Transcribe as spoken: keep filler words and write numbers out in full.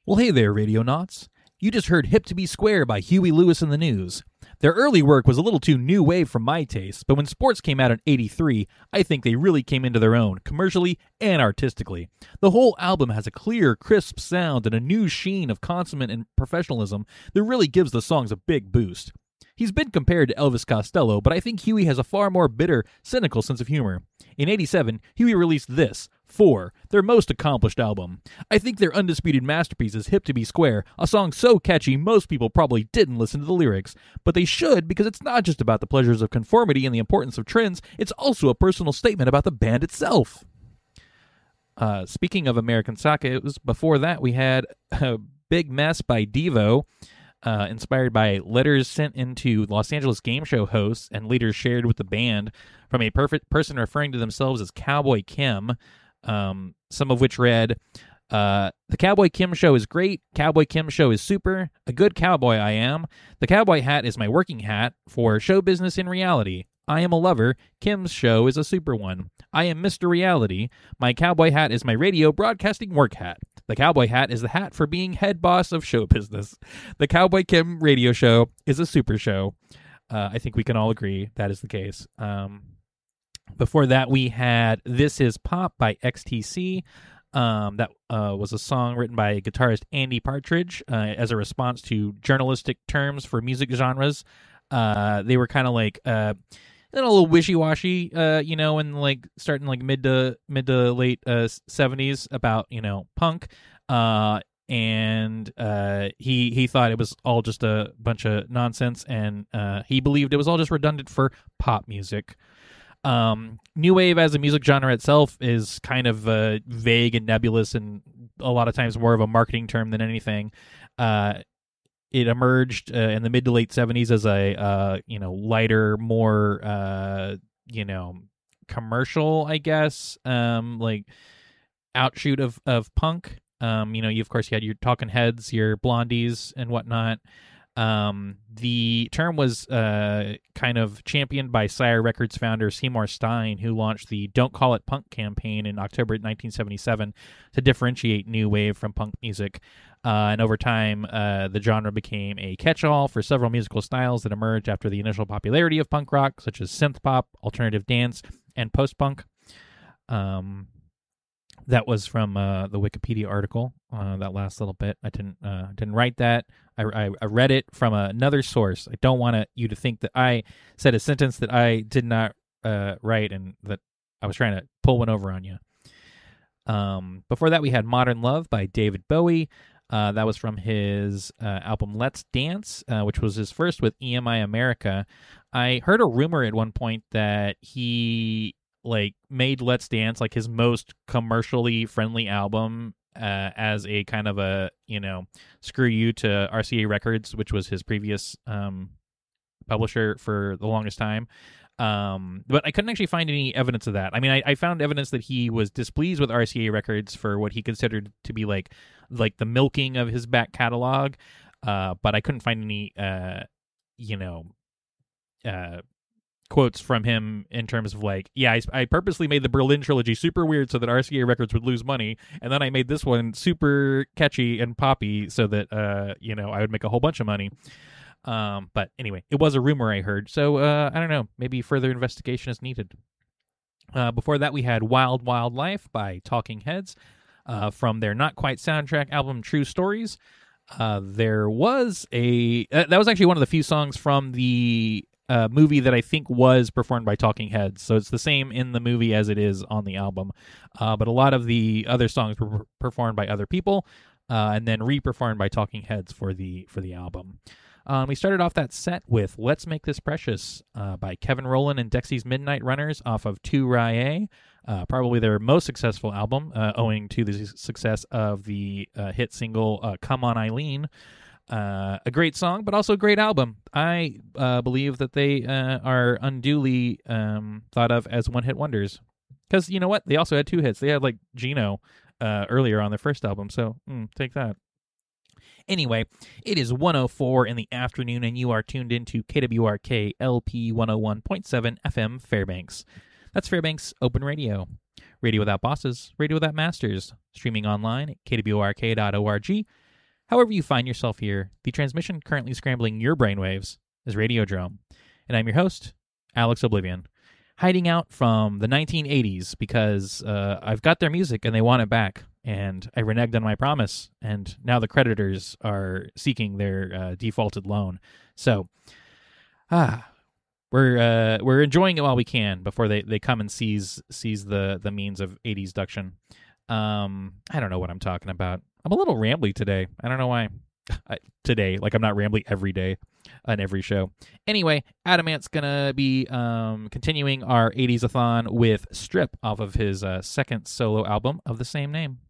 Well, hey there, Radionauts. You just heard Hip to Be Square by Huey Lewis and the News. Their early work was a little too new wave for my taste, but when Sports came out in eighty-three, I think they really came into their own, commercially and artistically. The whole album has a clear, crisp sound and a new sheen of consummate and professionalism that really gives the songs a big boost. He's been compared to Elvis Costello, but I think Huey has a far more bitter, cynical sense of humor. In eighty-seven, Huey released this, Four, their most accomplished album. I think their undisputed masterpiece is Hip to Be Square, a song so catchy most people probably didn't listen to the lyrics. But they should, because it's not just about the pleasures of conformity and the importance of trends, it's also a personal statement about the band itself. Uh, speaking of American Sake, it was before that we had a Big Mess by Devo, uh, inspired by letters sent into Los Angeles game show hosts and later shared with the band from a perfect person referring to themselves as Cowboy Kim. Um, some of which read, uh, the Cowboy Kim show is great. Cowboy Kim show is super. A good cowboy I am. The cowboy hat is my working hat for show business in reality. I am a lover. Kim's show is a super one. I am Mister Reality. My cowboy hat is my radio broadcasting work hat. The cowboy hat is the hat for being head boss of show business. The Cowboy Kim radio show is a super show. Uh, I think we can all agree that is the case. Um, Before that, we had This Is Pop by X T C. Um, that uh, was a song written by guitarist Andy Partridge uh, as a response to journalistic terms for music genres. Uh, they were kind of like uh, a little wishy-washy, uh, you know, and like starting like mid to mid to late uh, seventies about, you know, punk. Uh, and uh, he he thought it was all just a bunch of nonsense, and uh, he believed it was all just redundant for pop music. Um, New Wave as a music genre itself is kind of uh, vague and nebulous, and a lot of times more of a marketing term than anything. Uh, it emerged uh, in the mid to late seventies as a uh, you know lighter, more uh, you know commercial, I guess, um, like outshoot of of punk. Um, you know, you of course you had your Talking Heads, your Blondies, and whatnot. Um, the term was uh, kind of championed by Sire Records founder Seymour Stein, who launched the Don't Call It Punk campaign in October nineteen seventy-seven to differentiate new wave from punk music. Uh, and over time, uh, the genre became a catch-all for several musical styles that emerged after the initial popularity of punk rock, such as synth pop, alternative dance, and post-punk. Um, That was from uh, the Wikipedia article. Uh, that last little bit, I didn't uh, didn't write that. I, I, I read it from another source. I don't want to, you to think that I said a sentence that I did not uh, write and that I was trying to pull one over on you. Um, before that, we had Modern Love by David Bowie. Uh, that was from his uh, album Let's Dance, uh, which was his first with E M I America. I heard a rumor at one point that he like made Let's Dance like his most commercially friendly album uh, as a kind of a, you know, screw you to R C A Records, which was his previous um, publisher for the longest time. Um, but I couldn't actually find any evidence of that. I mean, I, I found evidence that he was displeased with R C A Records for what he considered to be like like the milking of his back catalog, uh, but I couldn't find any, uh, you know, uh, quotes from him in terms of like, yeah, I, I purposely made the Berlin trilogy super weird so that R C A Records would lose money, and then I made this one super catchy and poppy so that uh, you know, I would make a whole bunch of money. Um, but anyway, it was a rumor I heard, so uh, I don't know, maybe further investigation is needed. Uh, before that, we had Wild Wild Life by Talking Heads uh, from their Not Quite soundtrack album True Stories. Uh, there was a uh, that was actually one of the few songs from the uh, movie that I think was performed by Talking Heads, so it's the same in the movie as it is on the album. Uh, but a lot of the other songs were performed by other people, uh, and then re-performed by Talking Heads for the for the album. Um, we started off that set with Let's Make This Precious uh, by Kevin Rowland and Dexy's Midnight Runners off of Tu Rye, uh, probably their most successful album, uh, owing to the success of the uh, hit single uh, Come On Eileen. Uh, a great song, but also a great album. I uh, believe that they uh, are unduly um, thought of as one-hit wonders. Because, you know what? They also had two hits. They had, like, Gino uh, earlier on their first album, so mm, take that. Anyway, it is one oh four in the afternoon, and you are tuned into K W R K L P one oh one point seven F M Fairbanks. That's Fairbanks Open Radio. Radio without bosses, radio without masters. Streaming online at k w r k dot org. However you find yourself here, the transmission currently scrambling your brainwaves is Radiodrome, and I'm your host, Alex Oblivion, hiding out from the nineteen eighties because uh, I've got their music and they want it back, and I reneged on my promise, and now the creditors are seeking their uh, defaulted loan. So, ah, we're uh, we're enjoying it while we can before they, they come and seize seize the the means of eighties duction. Um, I don't know what I'm talking about. I'm a little rambly today. I don't know why. I, today, like I'm not rambly every day on every show. Anyway, Adamant's gonna be um, continuing our eighties-a-thon with Strip off of his uh, second solo album of the same name.